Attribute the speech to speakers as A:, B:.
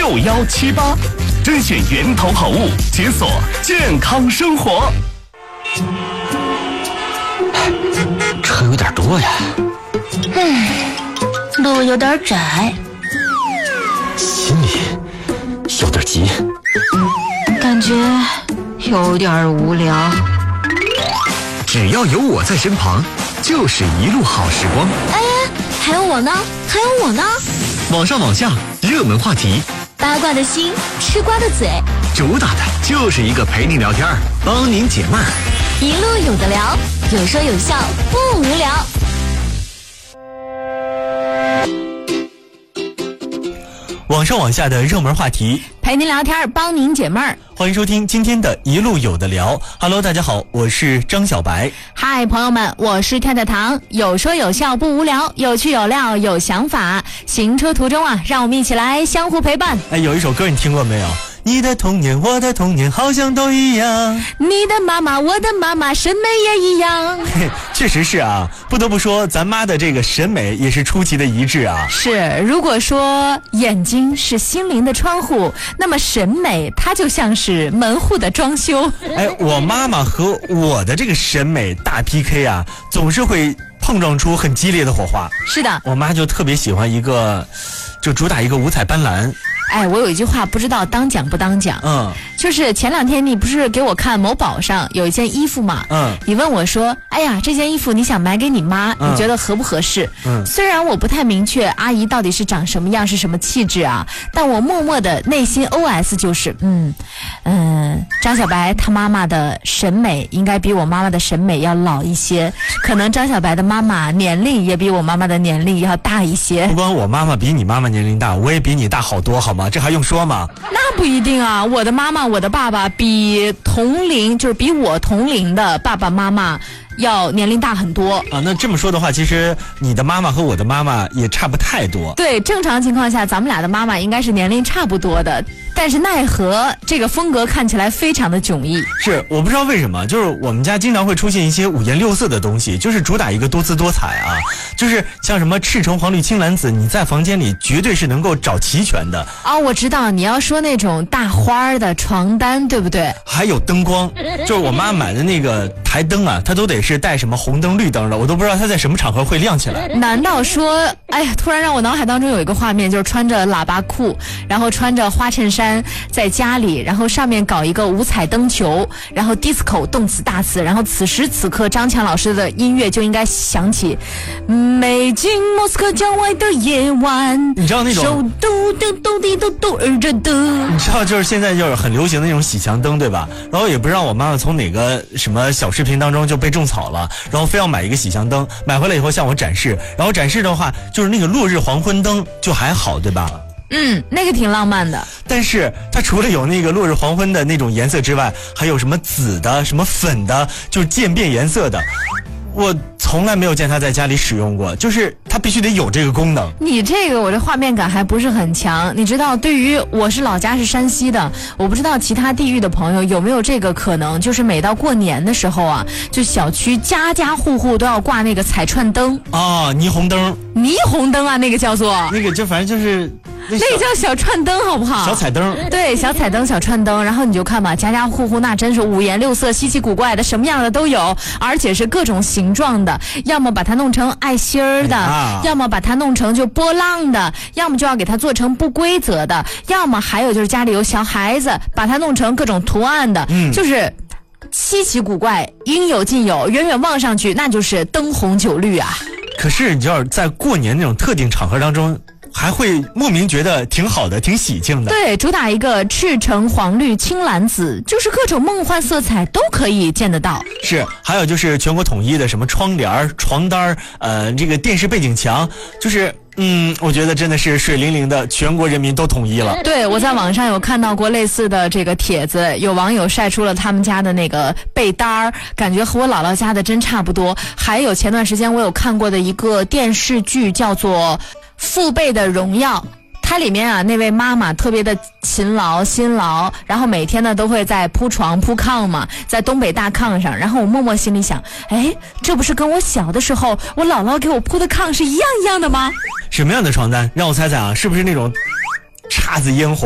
A: 6178，甄选源头好物，解锁健康生活。
B: 车有点多呀，
C: 路有点窄，
B: 心里有点急，
C: 感觉有点无聊。
B: 只要有我在身旁，就是一路好时光。
C: 哎，还有我呢，还有我呢。
B: 网上网下，热门话题，
C: 八卦的心，吃瓜的嘴，
B: 主打的就是一个陪你聊天，帮您解闷儿。
C: 一路有的聊，有说有笑，不无聊。
D: 网上网下的热门话题，
C: 陪您聊天，帮您解闷儿。
D: 欢迎收听今天的一路有的聊。Hello， 大家好，我是张小白。
C: 嗨，朋友们，我是跳跳糖，有说有笑不无聊，有趣有料有想法。行车途中啊，让我们一起来相互陪伴。
D: 哎，有一首歌你听过没有？你的童年，我的童年，好像都一样。
C: 你的妈妈，我的妈妈，审美也一样。
D: 确实是啊，不得不说，咱妈的这个审美也是出奇的一致啊。
C: 是，如果说眼睛是心灵的窗户，那么审美它就像是门户的装修。
D: 哎，我妈妈和我的这个审美大 PK 啊，总是会碰撞出很激烈的火花。
C: 是的，
D: 我妈就特别喜欢一个，就主打一个五彩斑斓。
C: 哎，我有一句话不知道当讲不当讲，就是前两天你不是给我看某宝上有一件衣服嘛，你问我说，哎呀，这件衣服你想买给你妈，你觉得合不合适？虽然我不太明确阿姨到底是长什么样，是什么气质啊，但我默默的内心 OS 就是，张小白他妈妈的审美应该比我妈妈的审美要老一些，可能张小白的妈妈年龄也比我妈妈的年龄要大一些。
D: 不光我妈妈比你妈妈年龄大，我也比你大好多，好吗？这还用说吗？
C: 那不一定啊，我的妈妈我的爸爸比同龄，就是比我同龄的爸爸妈妈要年龄大很多
D: 啊。那这么说的话，其实你的妈妈和我的妈妈也差不太多。
C: 对，正常情况下咱们俩的妈妈应该是年龄差不多的，但是奈何这个风格看起来非常的迥异。
D: 是，我不知道为什么，就是我们家经常会出现一些五颜六色的东西，就是主打一个多姿多彩啊，就是像什么赤橙黄绿青蓝紫，你在房间里绝对是能够找齐全的。
C: 哦，我知道你要说那种大花的床单，对不对？
D: 还有灯光，就是我妈买的那个台灯啊，它都得是带什么红灯绿灯的，我都不知道它在什么场合会亮起来。
C: 难道说，哎呀，突然让我脑海当中有一个画面，就是穿着喇叭裤，然后穿着花衬衫在家里，然后上面搞一个五彩灯球，然后 disco 动词大词，然后此时此刻张强老师的音乐就应该响起，美景莫斯科郊外的夜晚，
D: 你知道那种
C: 手嘟嘟嘟滴嘟嘟儿着嘟，
D: 你知道就是现在就是很流行的那种喜强灯，对吧？然后也不知道我妈妈从哪个什么小视频当中就被种草了，然后非要买一个喜强灯，买回来以后向我展示，然后展示的话就是那个落日黄昏灯就还好，对吧？
C: 那个挺浪漫的。
D: 但是它除了有那个落日黄昏的那种颜色之外，还有什么紫的什么粉的，就是渐变颜色的，我从来没有见他在家里使用过，就是他必须得有这个功能。
C: 你这个我这画面感还不是很强，你知道，对于我是老家是山西的，我不知道其他地域的朋友有没有这个可能，就是每到过年的时候啊，就小区家家户户都要挂那个彩串灯
D: 啊，霓虹灯
C: 啊，那个叫做
D: 那个就反正就是
C: 那个叫小串灯，好不好？
D: 小彩灯，
C: 对，小彩灯、小串灯。然后你就看吧，家家户户那真是五颜六色、稀奇古怪的，什么样的都有，而且是各种形状的，要么把它弄成爱心儿的，要么把它弄成就波浪的，要么就要给它做成不规则的，要么还有就是家里有小孩子，把它弄成各种图案的，就是稀奇古怪，应有尽有，远远望上去那就是灯红酒绿啊。
D: 可是你知道，在过年那种特定场合当中，还会莫名觉得挺好的，挺喜庆的。对，
C: 主打一个赤橙黄绿青蓝紫，就是各种梦幻色彩都可以见得到。
D: 是，还有就是全国统一的什么窗帘、床单，这个电视背景墙，就是我觉得真的是水灵灵的，全国人民都统一了。
C: 对，我在网上有看到过类似的这个帖子，有网友晒出了他们家的那个被单，感觉和我姥姥家的真差不多。还有前段时间我有看过的一个电视剧，叫做《父辈的荣耀》。它里面啊，那位妈妈特别的勤劳辛劳，然后每天呢都会在铺床铺炕嘛，在东北大炕上，然后我默默心里想，哎，这不是跟我小的时候我姥姥给我铺的炕是一样的吗？
D: 什么样的床单？让我猜猜啊，是不是那种姹紫嫣红